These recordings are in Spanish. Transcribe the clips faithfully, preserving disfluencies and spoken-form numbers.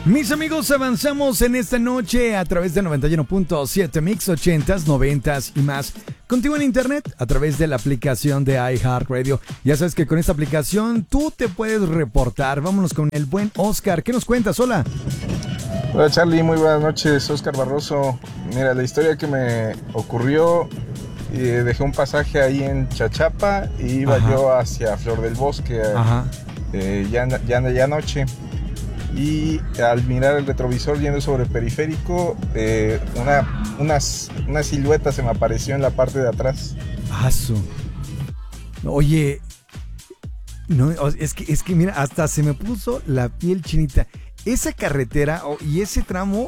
Mis amigos, avanzamos en esta noche a través de noventa y uno punto siete Mix, ochentas, noventas y más. Contigo en internet a través de la aplicación de iHeartRadio. Ya sabes que con esta aplicación tú te puedes reportar. Vámonos con el buen Oscar. ¿Qué nos cuentas? Hola. Hola Charlie, muy buenas noches. Oscar Barroso. Mira, la historia que me ocurrió, eh, dejé un pasaje ahí en Chachapa y iba Ajá. yo hacia Flor del Bosque eh, ya, ya, ya anoche. Y al mirar el retrovisor yendo sobre Periférico, eh, una, una, una silueta se me apareció en la parte de atrás. Aso. Oye, no, es que, es que mira, hasta se me puso la piel chinita. Esa carretera oh, y ese tramo,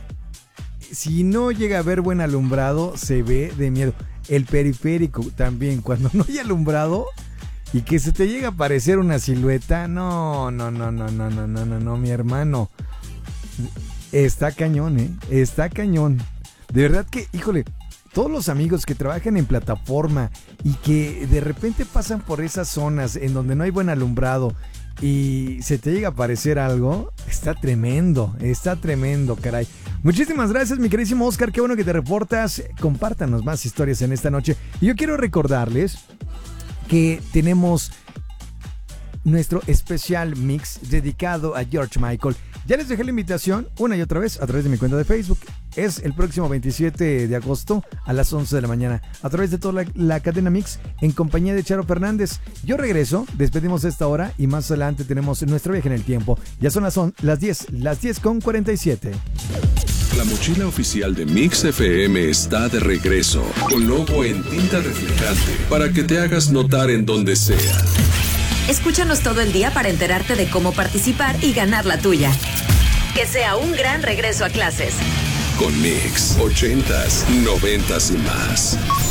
si no llega a haber buen alumbrado, se ve de miedo. El Periférico también, cuando no hay alumbrado y que se te llega a aparecer una silueta, no, no, no, no, no, no, no, no, no, mi hermano. Está cañón, ¿eh? Está cañón. De verdad que, híjole, todos los amigos que trabajan en plataforma y que de repente pasan por esas zonas en donde no hay buen alumbrado y se te llega a aparecer algo, está tremendo, está tremendo, caray. Muchísimas gracias, mi queridísimo Oscar, qué bueno que te reportas. Compártanos más historias en esta noche. Y yo quiero recordarles que tenemos nuestro especial mix dedicado a George Michael. Ya les dejé la invitación una y otra vez a través de mi cuenta de Facebook. Es el próximo veintisiete de agosto a las once de la mañana a través de toda la, la cadena Mix en compañía de Charo Fernández. Yo regreso, despedimos esta hora y más adelante tenemos nuestro viaje en el tiempo. Ya son las, son las diez, las diez con cuarenta y siete. La mochila oficial de Mix F M está de regreso con logo en tinta reflejante para que te hagas notar en donde sea. Escúchanos todo el día para enterarte de cómo participar y ganar la tuya. Que sea un gran regreso a clases. Con Mix, ochentas, noventas y más.